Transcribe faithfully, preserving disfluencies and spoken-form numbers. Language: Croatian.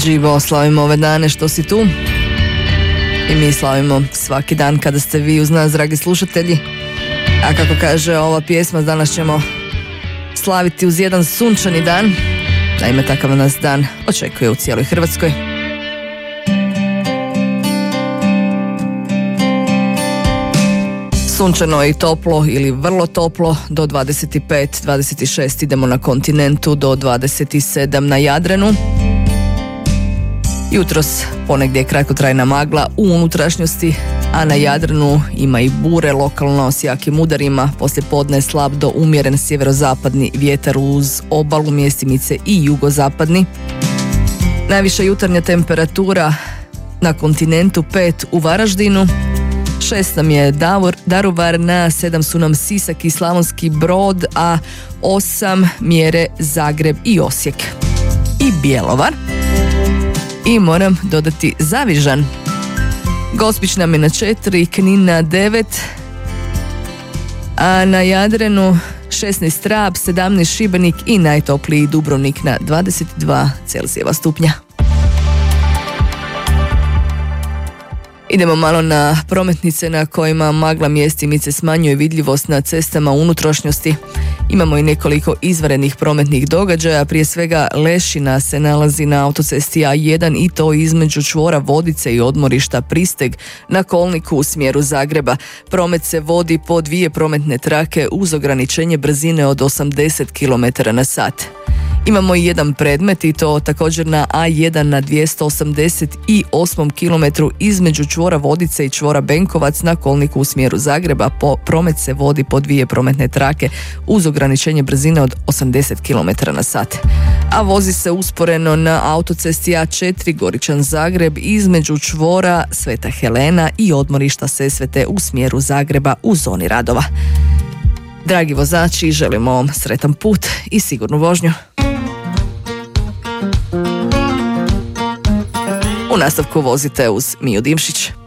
Živo, slavimo ove dane što si tu i mi slavimo svaki dan kada ste vi uz nas, dragi slušatelji. A kako kaže ova pjesma, danas ćemo slaviti uz jedan sunčani dan. Naime, takav nas dan očekuje u cijeloj Hrvatskoj. Sunčano i toplo ili vrlo toplo do dvadeset pet dvadeset šest, idemo na kontinentu do dvadeset sedam na Jadranu. Jutros ponegdje kratkotrajna magla u unutrašnjosti, a na Jadranu ima i bure lokalno s jakim udarima. Poslije podne slab do umjeren sjeverozapadni vjetar uz obalu, mjestimice i jugozapadni. Najviša jutarnja temperatura na kontinentu pet u Varaždinu, šest nam je Davor, Daruvar, na sedam su nam Sisak i Slavonski Brod, a osam mjere Zagreb i Osijek i Bjelovar. I moram dodati Zavižan. Gospić nam je na četiri, Knin na devet, a na Jadranu šesnaest Rab, sedamnaest Šibenik i najtopliji Dubrovnik na dvadeset dva Celzijeva stupnja. Idemo malo na prometnice na kojima magla mjestimice smanjuje vidljivost na cestama unutrašnjosti. Imamo i nekoliko izvanrednih prometnih događaja, prije svega Lešina se nalazi na autocesti A jedan i to između čvora Vodice i odmorišta Pristeg na kolniku u smjeru Zagreba. Promet se vodi po dvije prometne trake uz ograničenje brzine od osamdeset kilometara na sat. Imamo i jedan predmet i to također na A jedan na dvjesto osamdeset osmom kilometru između čvora Vodice i čvora Benkovac na kolniku u smjeru Zagreba. Po promet se vodi po dvije prometne trake uz ograničenje brzine od osamdeset kilometara na sat. A vozi se usporeno na autocesti A četiri Goričan Zagreb između čvora Sveta Helena i odmorišta Sesvete u smjeru Zagreba u zoni radova. Dragi vozači, želimo vam sretan put i sigurnu vožnju. U nastavku vozite uz Miju Dimšić.